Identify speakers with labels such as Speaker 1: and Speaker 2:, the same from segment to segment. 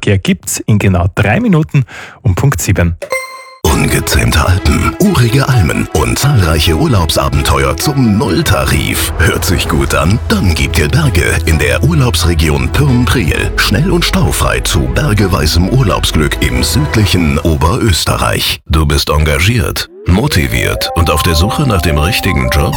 Speaker 1: Verkehr gibt's in genau 3 Minuten um Punkt 7.
Speaker 2: Ungezähmte Alpen, urige Almen und zahlreiche Urlaubsabenteuer zum Nulltarif. Hört sich gut an? Dann gibt ihr Berge in der Urlaubsregion Pürn-Priel. Schnell und staufrei zu bergeweißem Urlaubsglück im südlichen Oberösterreich. Du bist engagiert, motiviert und auf der Suche nach dem richtigen Job?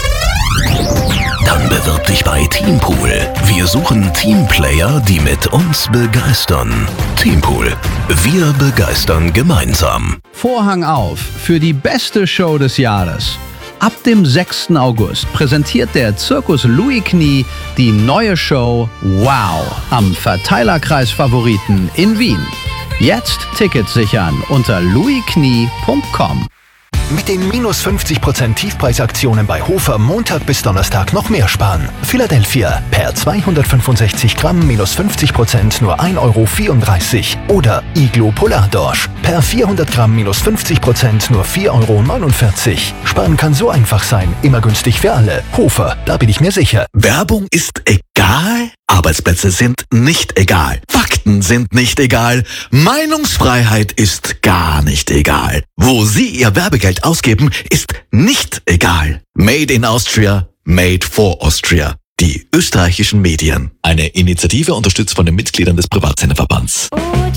Speaker 2: Dann bewirb dich bei Teampool. Wir suchen Teamplayer, die mit uns begeistern. Teampool. Wir begeistern gemeinsam.
Speaker 3: Vorhang auf für die beste Show des Jahres. Ab dem 6. August präsentiert der Zirkus Louis Knie die neue Show Wow am Verteilerkreis Favoriten in Wien. Jetzt Tickets sichern unter louisknie.com.
Speaker 4: Mit den minus 50% Tiefpreisaktionen bei Hofer Montag bis Donnerstag noch mehr sparen. Philadelphia per 265 Gramm minus 50% nur 1,34 €. Oder Iglo Polardorsch per 400 Gramm minus 50% nur 4,49 €. Sparen kann so einfach sein, immer günstig für alle. Hofer, da bin ich mir sicher.
Speaker 5: Werbung ist egal, Arbeitsplätze sind nicht egal, Fakten sind nicht egal, Meinungsfreiheit ist gar nicht egal. Wo Sie Ihr Werbegeld ausgeben, ist nicht egal. Made in Austria, made for Austria. Die österreichischen Medien. Eine Initiative unterstützt von den Mitgliedern des Privatsenderverbands.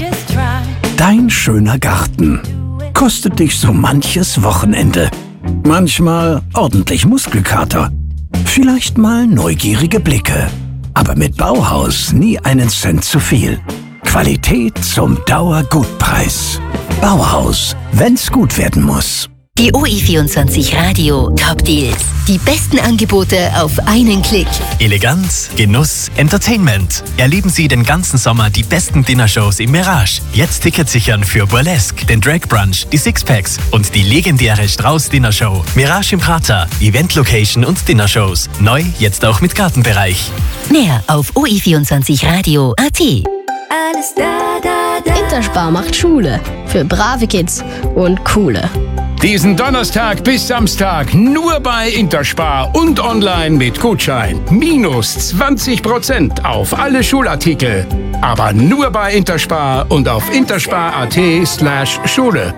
Speaker 6: Dein schöner Garten kostet dich so manches Wochenende. Manchmal ordentlich Muskelkater. Vielleicht mal neugierige Blicke. Aber mit Bauhaus nie einen Cent zu viel. Qualität zum Dauergutpreis. Bauhaus, wenn's gut werden muss.
Speaker 7: Die OE24 Radio Top Deals. Die besten Angebote auf einen Klick.
Speaker 8: Eleganz, Genuss, Entertainment. Erleben Sie den ganzen Sommer die besten Dinnershows im Mirage. Jetzt Tickets sichern für Burlesque, den Drag Brunch, die Sixpacks und die legendäre Strauß Dinnershow. Mirage im Prater, Event-Location und Dinnershows. Neu, jetzt auch mit Gartenbereich.
Speaker 7: Mehr auf OE24radio.at.
Speaker 9: Alles da. Interspar macht Schule. Für brave Kids und coole.
Speaker 10: Diesen Donnerstag bis Samstag nur bei Interspar und online mit Gutschein. Minus 20% auf alle Schulartikel. Aber nur bei Interspar und auf interspar.at/Schule.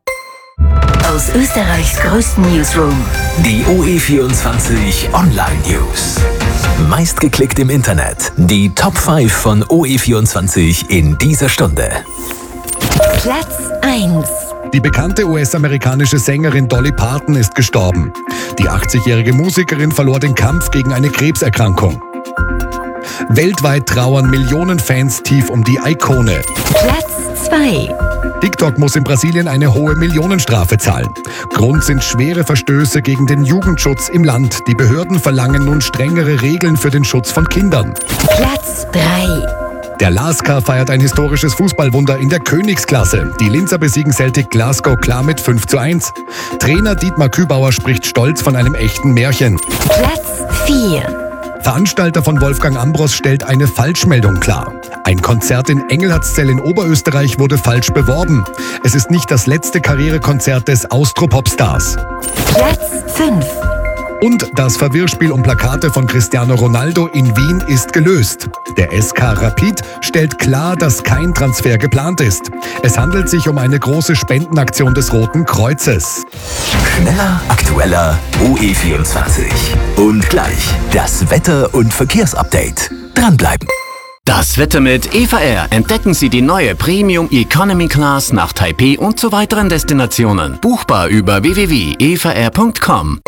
Speaker 7: Aus Österreichs größten Newsroom.
Speaker 11: Die OE24 Online News. Meistgeklickt im Internet. Die Top 5 von OE24 in dieser Stunde.
Speaker 7: Platz 1.
Speaker 12: Die bekannte US-amerikanische Sängerin Dolly Parton ist gestorben. Die 80-jährige Musikerin verlor den Kampf gegen eine Krebserkrankung. Weltweit trauern Millionen Fans tief um die Ikone.
Speaker 7: Platz 2.
Speaker 12: TikTok muss in Brasilien eine hohe Millionenstrafe zahlen. Grund sind schwere Verstöße gegen den Jugendschutz im Land. Die Behörden verlangen nun strengere Regeln für den Schutz von Kindern.
Speaker 7: Platz 3.
Speaker 12: Der LASK feiert ein historisches Fußballwunder in der Königsklasse. Die Linzer besiegen Celtic Glasgow klar mit 5:1. Trainer Dietmar Kübauer spricht stolz von einem echten Märchen.
Speaker 7: Platz 4.
Speaker 12: Veranstalter von Wolfgang Ambros stellt eine Falschmeldung klar. Ein Konzert in Engelhartszell in Oberösterreich wurde falsch beworben. Es ist nicht das letzte Karrierekonzert des Austropop-Stars.
Speaker 7: Platz 5.
Speaker 12: Und das Verwirrspiel um Plakate von Cristiano Ronaldo in Wien ist gelöst. Der SK Rapid stellt klar, dass kein Transfer geplant ist. Es handelt sich um eine große Spendenaktion des Roten Kreuzes.
Speaker 11: Schneller, aktueller, OE24. Und gleich das Wetter- und Verkehrsupdate. Dranbleiben.
Speaker 13: Das Wetter mit Eva Air. Entdecken Sie die neue Premium Economy Class nach Taipei und zu weiteren Destinationen. Buchbar über www.evaair.com.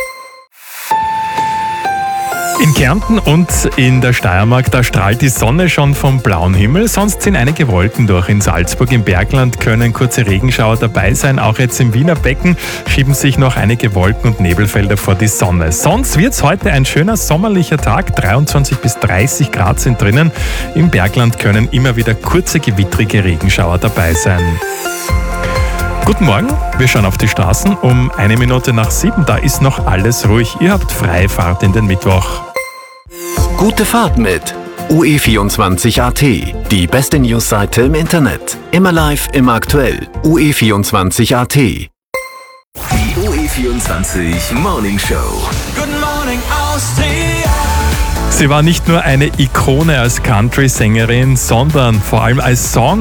Speaker 1: In Kärnten und in der Steiermark, da strahlt die Sonne schon vom blauen Himmel, sonst ziehen einige Wolken durch. In Salzburg im Bergland können kurze Regenschauer dabei sein. Auch jetzt im Wiener Becken schieben sich noch einige Wolken- und Nebelfelder vor die Sonne. Sonst wird es heute ein schöner sommerlicher Tag, 23 bis 30 Grad sind drinnen. Im Bergland können immer wieder kurze gewittrige Regenschauer dabei sein. Guten Morgen, wir schauen auf die Straßen um 7:01. Da ist noch alles ruhig. Ihr habt freie Fahrt in den Mittwoch.
Speaker 13: Gute Fahrt mit OE24.at. Die beste Newsseite im Internet. Immer live, immer aktuell. OE24.at.
Speaker 11: Die OE24 Morning Show.
Speaker 14: Good morning, Austria.
Speaker 1: Sie war nicht nur eine Ikone als Country-Sängerin, sondern vor allem als